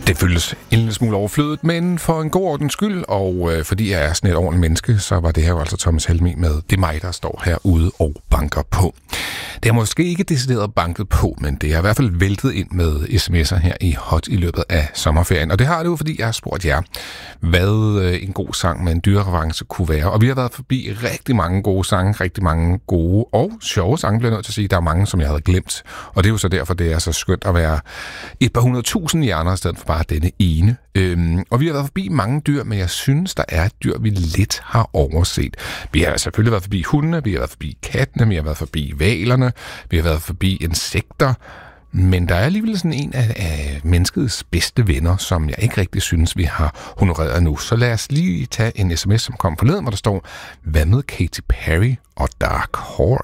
Det føles en lille smule overflødet, men for en god ordens skyld, og fordi jeg er sådan et ordentligt menneske, så var det her jo altså Thomas Helmig med Det er mig, der står herude og banker på. Det har måske ikke decideret banket på, men det har i hvert fald væltet ind med sms'er her i Hot i løbet af sommerferien. Og det har det jo, fordi jeg har spurgt jer, hvad en god sang med en dyrereference kunne være. Og vi har været forbi rigtig mange gode sange, rigtig mange gode og sjove sange, bliver jeg nødt til at sige. Der er mange, som jeg havde glemt. Og det er jo så derfor, det er så skønt at være et par 100.000 hjerner i stedet for bare denne ene. Og vi har været forbi mange dyr, men jeg synes, der er et dyr, vi lidt har overset. Vi har selvfølgelig været forbi hundene, vi har været forbi kattene, vi har været forbi hvalerne, vi har været forbi insekter, men der er alligevel sådan en af menneskets bedste venner, som jeg ikke rigtig synes, vi har honoreret nu. Så lad os lige tage en sms, som kom forleden, hvor der står, hvad med Katy Perry og Dark Horse?